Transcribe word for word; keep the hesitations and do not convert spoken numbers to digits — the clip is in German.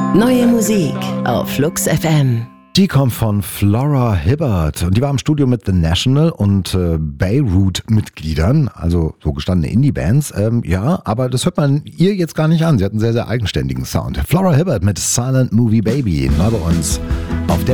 Neue Musik auf Flux F M. Die kommt von Flora Hibbert und die war im Studio mit The National und äh, Beirut-Mitgliedern, also so gestandene Indie-Bands. Ähm, ja, aber das hört man ihr jetzt gar nicht an. Sie hat einen sehr, sehr eigenständigen Sound. Flora Hibbert mit Silent Movie Baby, neu bei uns auf der